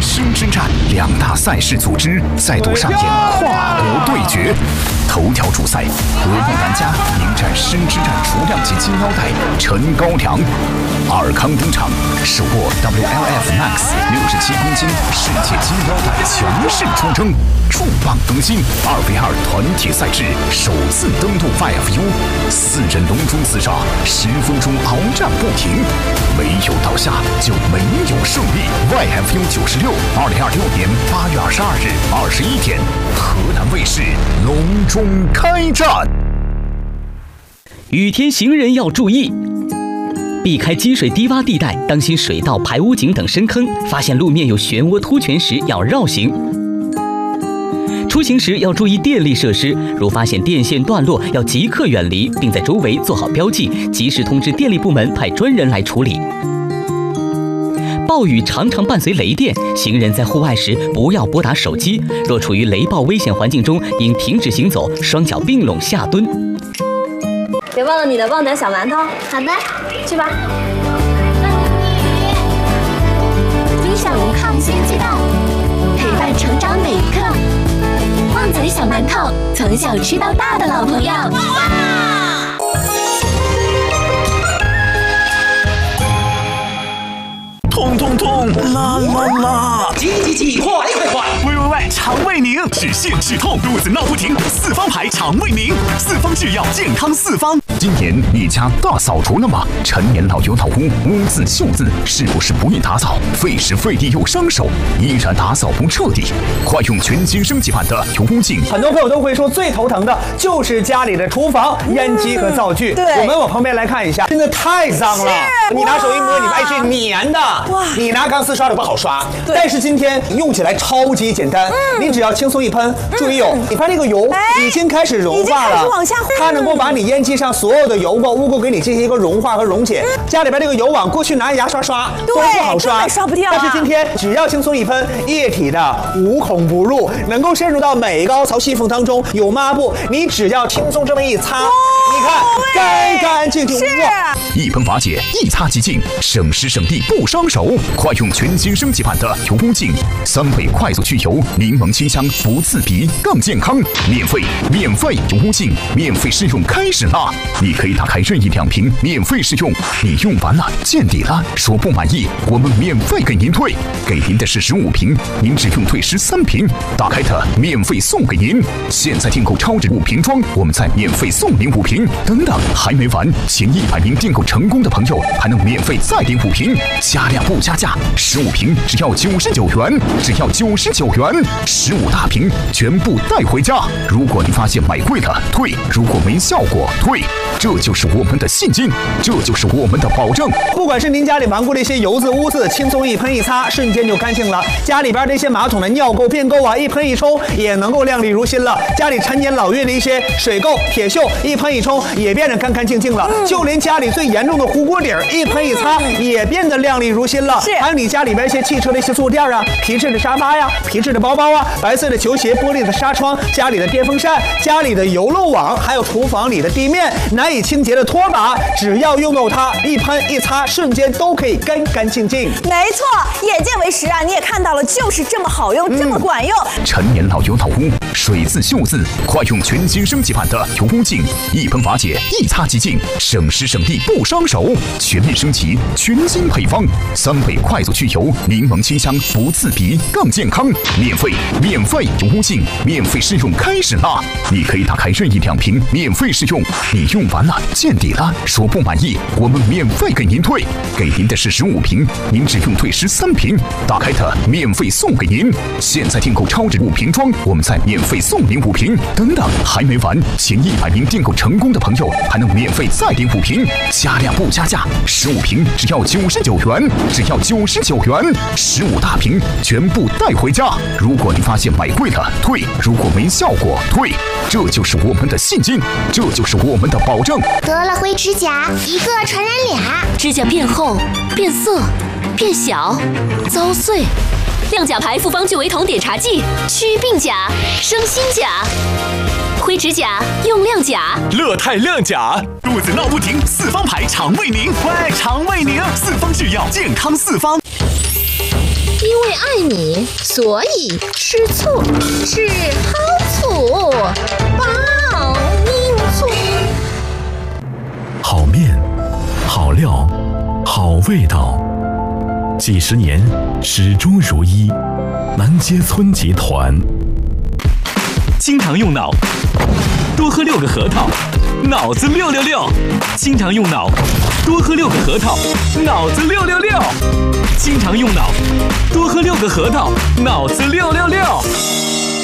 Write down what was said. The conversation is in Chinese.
生之战，两大赛事组织再度上演跨国对决。头条主赛，俄梦玩家迎战生之战雏量级金腰带陈高良。尔康登场，手握 WLF Max 67公斤世界金腰带强势出征，重磅更新2v2团体赛制首次登陆 YFU，4人龙中厮杀，10分钟鏖战不停，没有倒下就没有胜利。YFU 96 2026年8月22日21点，河南卫视隆中开战。 雨天行人要注意，避开积水低洼地带，当心水道、排污井等深坑。发现路面有漩涡凸泉时要绕行。出行时要注意电力设施，如发现电线断落，要即刻远离，并在周围做好标记，及时通知电力部门派专人来处理。暴雨常常伴随雷电，行人在户外时不要拨打手机。若处于雷暴危险环境中，应停止行走，双脚并拢下蹲。 别忘了你的旺仔小馒头。 好的， 去吧。 理想抗菌鸡蛋，陪伴成长每一刻。旺仔小馒头，从小吃到大的老朋友。 痛痛痛，啦啦啦！ 挤，快！ 喂，肠胃宁，止泻止痛，肚子闹不停，四方牌肠胃宁，四方制药，健康四方。今年你家大扫除了吗？陈年老油老屋，污渍锈渍，是不是不易打扫，费时费力又伤手，依然打扫不彻底？快用全新升级版的油污净。 很多朋友都会说，最头疼的就是家里的厨房烟机和灶具。 对， 我们往旁边来看一下，真的太脏了。你拿手一摸，你发现是粘的。哇！你拿钢丝刷的不好刷。但是今天用起来超级简单，你只要轻松一喷，注意你发现这个油已经开始融化了， 往下它能够把你烟机上所有的油垢、污垢给你进行一个融化和溶解。家里边这个油网，过去拿牙刷刷都不好刷， 刷不掉。 但是今天只要轻松一喷，液体的无孔不入，能够渗入到每一个凹槽细缝当中。有抹布，你只要轻松这么一擦，你看干干净净。 一喷瓦解，一擦即净，省时省力不伤手。快用全新升级版的油污净，3倍快速去油，柠檬清香，不刺鼻，更健康。免费油污净，免费试用开始啦！你可以打开任意2瓶，免费试用。你用完了见底了，说不满意，我们免费给您退，给您的是15瓶，您只用退13瓶，打开它免费送给您。现在订购超值5瓶装，我们再免费送您5瓶。等等，还没完，前100名订购成功的朋友还能免费再领5瓶，加量不加价，15瓶只要99元，只要99元，15大瓶全部带回家。如果你发现买贵了退，如果没效果退，这就是我们的信心，这就是我们的保证。 不管是您家里顽固的一些油渍污渍，轻松一喷一擦，瞬间就干净了。家里边这些马桶的尿垢、便垢啊，一喷一冲也能够亮丽如新了。家里陈年老月的一些水垢、铁锈，一喷一冲也变得干干净净了。就连家里最严重的糊锅底儿，一喷一擦也变得亮丽如新了。还有你家里边一些汽车的一些坐垫啊、皮质的沙发呀、皮质的包包啊、白色的球鞋、玻璃的纱窗、家里的电风扇、家里的油漏网，还有厨房里的地面难以清洁的拖把，只要用到它，一喷一擦，瞬间都可以干干净净。 没错，眼见为实啊！你也看到了，就是这么好用，这么管用。 陈年老油老污，水渍锈渍，快用全新升级版的油污净，一喷瓦解，一擦即净，省时省力不伤手。全面升级，全新配方，3倍快速去油，柠檬清香，不刺鼻，更健康。免费油污净，免费试用开始啦！你可以打开任意2瓶，免费试用。你用完了见底了，说不满意，我们免费给您退，给您的是15瓶，您只用退13瓶，打开它免费送给您。现在订购超值5瓶装，我们再免费送您5瓶。等等，还没完，前100名订购成功的朋友还能免费再领5瓶，加量不加价，15瓶只要99元，只要99元，15大瓶全部带回家。如果你发现买贵了退，如果没效果退，这就是我们的信心，这就是我们的保证。 得了灰指甲，一个传染俩， 指甲变厚、变色、变小、遭碎。亮甲牌复方聚维酮碘茶剂，祛病甲、生新甲。灰指甲用亮甲， 乐泰亮甲，肚子闹不停，四方牌肠胃宁，喂，肠胃宁，四方制药，健康四方。 因为爱你，所以吃醋，是好醋，爆音醋。 好面，好料，好味道，几十年始终如一。南街村集团。 经常用脑，多喝6个核桃，脑子666。经常用脑，多喝6个核桃，脑子666。经常用脑，多喝6个核桃，脑子666。